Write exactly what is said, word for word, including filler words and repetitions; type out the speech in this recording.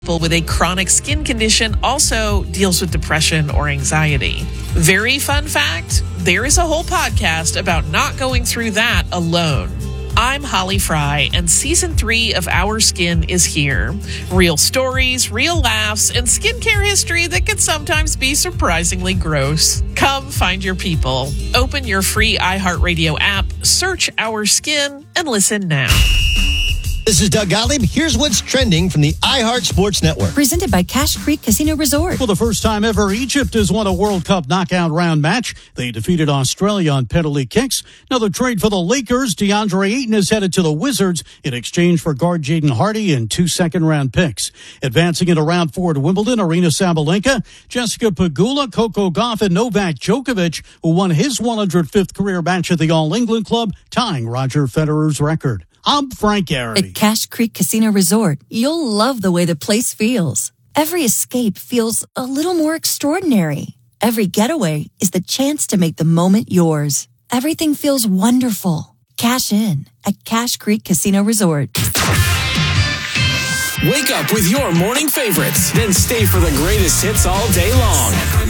People with a chronic skin condition also deals with depression or anxiety. Very fun fact, there is a whole podcast about not going through that alone. I'm Holly Fry, and season three of Our Skin is here. Real stories, real laughs, and skincare history that can sometimes be surprisingly gross. Come find your people. Open your free iHeartRadio app, search Our Skin, and listen now. This is Doug Gottlieb. Here's what's trending from the iHeart Sports Network. Presented by Cache Creek Casino Resort. For the first time ever, Egypt has won a World Cup knockout round match. They defeated Australia on penalty kicks. Another trade for the Lakers. DeAndre Ayton is headed to the Wizards in exchange for guard Jaden Hardy and two second-round picks. Advancing into round four at Wimbledon, Arena Sabalenka, Jessica Pegula, Coco Gauff, and Novak Djokovic, who won his one hundred fifth career match at the All-England Club, tying Roger Federer's record. I'm Frank Garrity. At Cache Creek Casino Resort, you'll love the way the place feels. Every escape feels a little more extraordinary. Every getaway is the chance to make the moment yours. Everything feels wonderful. Cash in at Cache Creek Casino Resort. Wake up with your morning favorites, then stay for the greatest hits all day long.